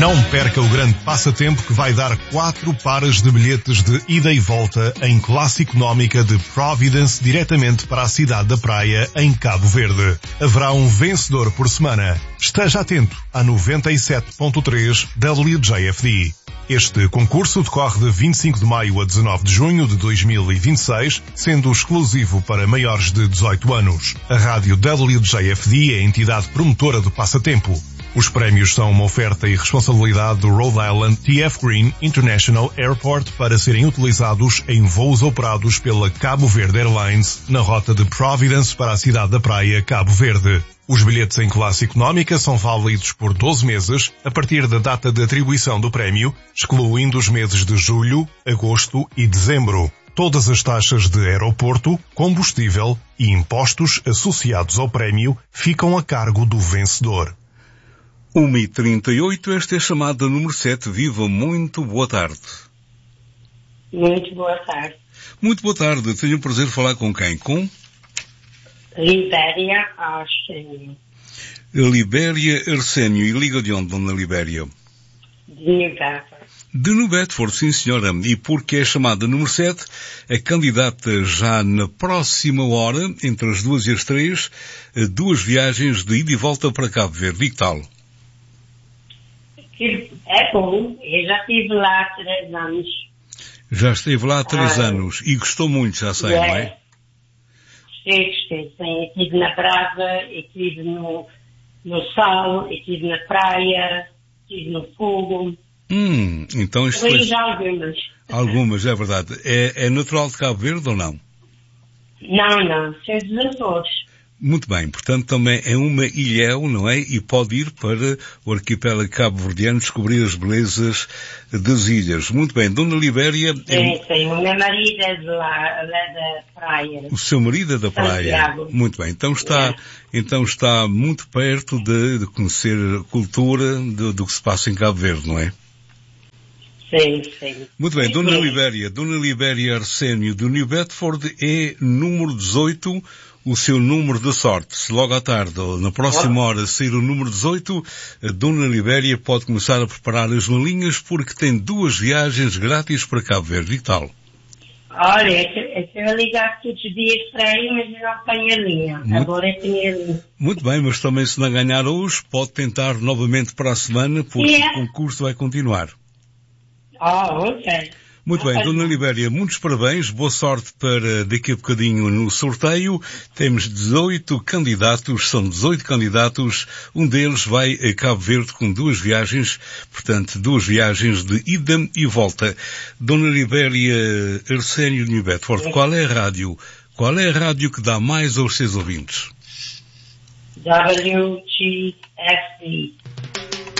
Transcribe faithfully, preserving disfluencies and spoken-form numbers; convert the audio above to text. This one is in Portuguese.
Não perca o grande passatempo que vai dar quatro pares de bilhetes de ida e volta em classe económica de Providence diretamente para a cidade da Praia, em Cabo Verde. Haverá um vencedor por semana. Esteja atento à noventa e sete ponto três W J F D. Este concurso decorre de vinte e cinco de maio a dezanove de junho de dois mil e vinte e seis, sendo exclusivo para maiores de dezoito anos. A rádio W J F D é a entidade promotora do passatempo. Os prémios são uma oferta e responsabilidade do Rhode Island T F Green International Airport para serem utilizados em voos operados pela Cabo Verde Airlines na rota de Providence para a cidade da Praia, Cabo Verde. Os bilhetes em classe económica são válidos por doze meses a partir da data de atribuição do prémio, excluindo os meses de julho, agosto e dezembro. Todas as taxas de aeroporto, combustível e impostos associados ao prémio ficam a cargo do vencedor. uma e trinta e oito, esta é a chamada número sete. Viva, muito boa tarde. Muito boa tarde. Muito boa tarde. Tenho o prazer de falar com quem? Com? Libéria Arsénio. Libéria Arsénio. E liga de onde, dona Libéria? De New Bedford. De New Bedford, sim senhora. E porque é chamada número sete, a candidata já na próxima hora, entre as duas e as três, duas viagens de ida e volta para Cabo Verde. E que tal? É bom, eu já estive lá há três anos. Já esteve lá há três ah, anos e gostou muito, já sei, é, não é? Gostei, gostei. Sim, estive na brasa, estive no, no sal, estive na praia, estive no fogo. Hum, então isto foi... foi... já algumas. Algumas, é verdade. É, é natural de Cabo Verde ou não? Não, não, sou dos Açores. Muito bem, portanto também é uma ilhéu, não é? E pode ir para o arquipélago cabo-verdiano descobrir as belezas das ilhas. Muito bem, dona Libéria... Sim, é... sim, o meu marido é de lá, lá da praia. O seu marido é da praia? Santiago. Muito bem, então está, é. então está muito perto de, de conhecer a cultura do, do que se passa em Cabo Verde, não é? Sim, sim. Muito bem, dona sim. Libéria, dona Libéria Arsénio do New Bedford é número dezoito, o seu número de sorte. Se logo à tarde ou na próxima hora sair o número dezoito, a dona Libéria pode começar a preparar as malinhas porque tem duas viagens grátis para Cabo Verde. E tal? Olha, é que eu ligar todos os dias para aí, mas eu não tenho a linha. Muito... Agora eu tenho a linha. Muito bem, mas também se não ganhar hoje, pode tentar novamente para a semana porque yeah. o concurso vai continuar. Ah, oh, ok. Muito bem, dona Libéria, muitos parabéns, boa sorte para daqui a bocadinho no sorteio. Temos dezoito candidatos, são dezoito candidatos, um deles vai a Cabo Verde com duas viagens, portanto, duas viagens de ida e volta. Dona Libéria Arsénio de New Bedford, qual é a rádio? Qual é a rádio que dá mais aos seus ouvintes? W G F D.